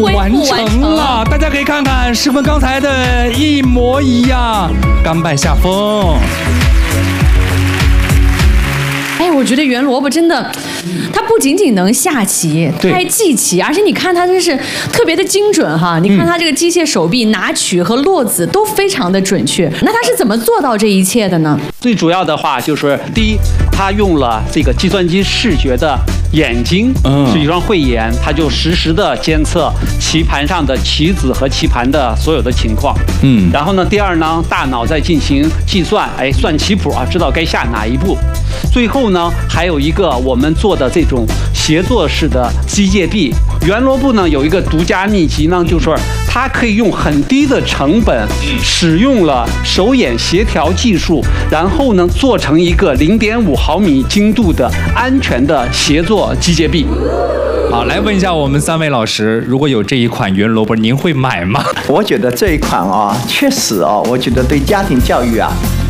完成了，大家可以看看，是跟刚才的一模一样，甘拜下风。 哎，我觉得圆萝卜真的，它不仅仅能下棋，它还记棋，而且你看它真是特别的精准哈。你看它这个机械手臂拿取和落子都非常的准确。那它是怎么做到这一切的呢？ 最主要的话就是第一，它用了这个计算机视觉的眼睛，是一双慧眼，它就实时的监测棋盘上的棋子和棋盘的所有的情况。然后呢，第二呢，大脑在进行计算，算棋谱啊，知道该下哪一步。最后呢，还有一个我们做的这种协作式的机械臂。圆萝卜呢有一个独家秘籍呢，就是它可以用很低的成本，使用了手眼协调技术，然后呢做成一个0.5毫米精度的安全的协作机械臂。 好，来问一下我们3位老师，如果有这一款圆萝卜，您会买吗？ 我觉得这一款啊，确实啊，我觉得对家庭教育啊